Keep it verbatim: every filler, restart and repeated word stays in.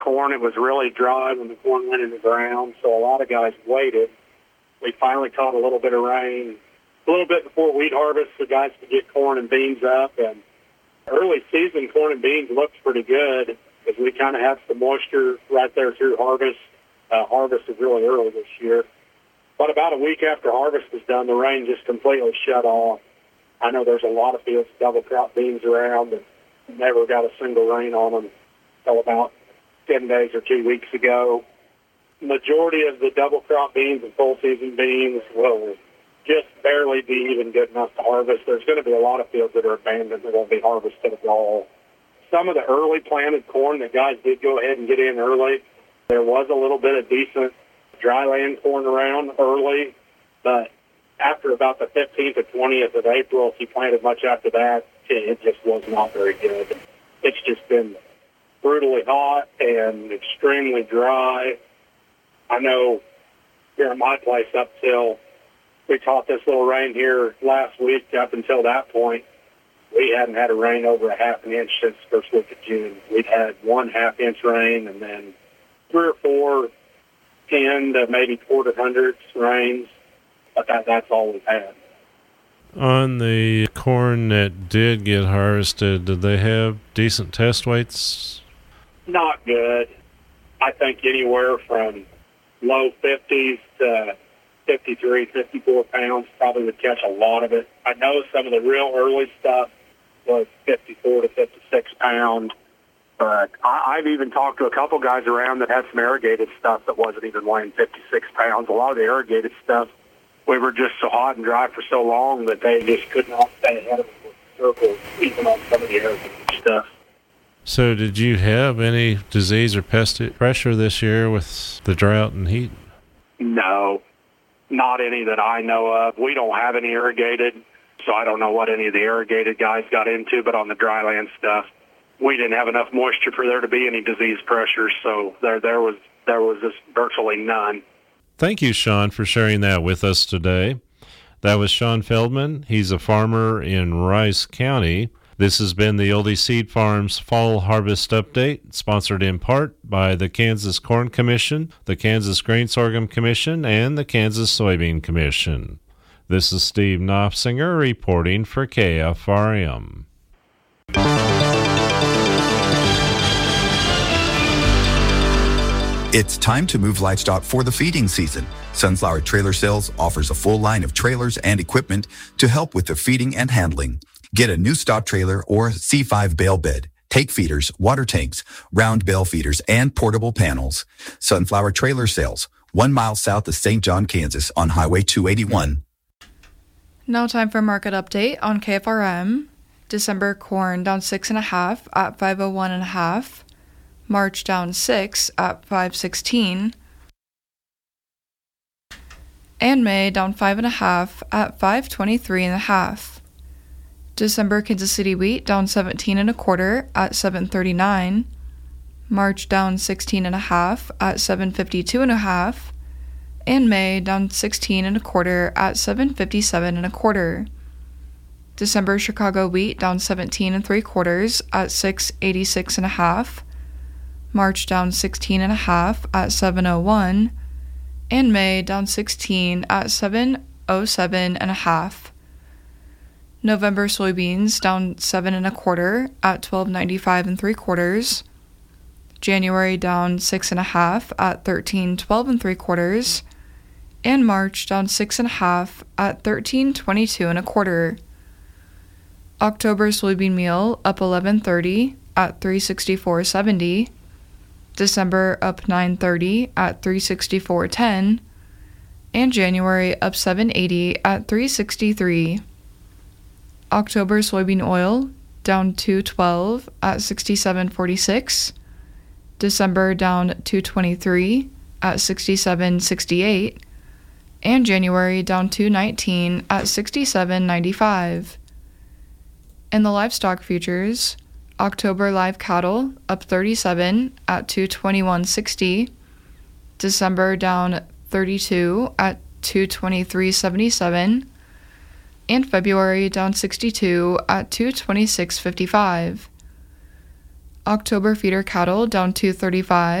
corn. It was really dry when the corn went in the ground, so a lot of guys waited. We finally caught a little bit of rain, a little bit before wheat harvest, so guys could get corn and beans up. And early season corn and beans looked pretty good because we kind of had some moisture right there through harvest. Uh, harvest is really early this year. But about a week after harvest was done, the rain just completely shut off. I know there's a lot of fields of double crop beans around and never got a single rain on them until about ten days or two weeks ago. Majority of the double crop beans and full season beans will just barely be even good enough to harvest. There's going to be a lot of fields that are abandoned that won't be harvested at all. Some of the early planted corn that guys did go ahead and get in early, there was a little bit of decent dry land corn around early, but after about the fifteenth or twentieth of April, if you planted much after that, it just was not very good. It's just been brutally hot and extremely dry. I know here at my place up till we caught this little rain here last week, up until that point, we hadn't had a rain over a half an inch since the first week of June. We'd had one half-inch rain and then three or four, ten to maybe quarter hundredths rains, but that, that's all we've had. On the corn that did get harvested, did they have decent test weights? Not good. I think anywhere from low fifties to fifty-three, fifty-four pounds probably would catch a lot of it. I know some of the real early stuff was fifty-four to fifty-six pound, but I, I've even talked to a couple guys around that had some irrigated stuff that wasn't even weighing fifty-six pounds. A lot of the irrigated stuff, we were just so hot and dry for so long that they just could not stay ahead of us with the circles, even on some of the irrigated stuff. So did you have any disease or pest pressure this year with the drought and heat? No, not any that I know of. We don't have any irrigated, so I don't know what any of the irrigated guys got into, but on the dry land stuff, we didn't have enough moisture for there to be any disease pressure, so there there was there was just virtually none. Thank you, Sean, for sharing that with us today. That was Sean Feldman. He's a farmer in Rice County. This has been the Oldie Seed Farms Fall Harvest Update, sponsored in part by the Kansas Corn Commission, the Kansas Grain Sorghum Commission, and the Kansas Soybean Commission. This is Steve Knopfsinger reporting for K F R M. It's time to move livestock for the feeding season. Sunflower Trailer Sales offers a full line of trailers and equipment to help with the feeding and handling. Get a new stop trailer or C five bale bed, take feeders, water tanks, round bale feeders, and portable panels. Sunflower Trailer Sales, one mile south of Saint John, Kansas on Highway two eighty-one. Now time for market update on K F R M. December corn down six and a half at five oh one and a half. March down six at five sixteen. And May down five and a half at five twenty-three and a half. December Kansas City wheat down seventeen and a quarter at seven thirty-nine. March down sixteen and a half at seven fifty-two and a half. And May down sixteen and a quarter at seven fifty-seven and a quarter. December Chicago wheat down seventeen and three quarters at six eighty-six and a half. March down sixteen and a half at seven oh one. And May down sixteen at seven oh seven and a half. November soybeans down seven and a quarter at twelve ninety-five and three quarters. January down six and a half at thirteen twelve and three quarters. And March down six and a half at thirteen twenty-two and a quarter. October soybean meal up eleven thirty at three sixty-four seventy. December up nine thirty at three sixty-four ten. And January up seven eighty at three sixty-three. October soybean oil down two twelve at sixty-seven forty-six. December down two twenty-three at sixty-seven sixty-eight. And January down two nineteen at sixty-seven ninety-five. In the livestock futures, October live cattle up thirty-seven at two twenty-one sixty. December down thirty-two at two twenty-three seventy-seven. And February down sixty-two at two twenty-six fifty-five. October feeder cattle down two thirty-five.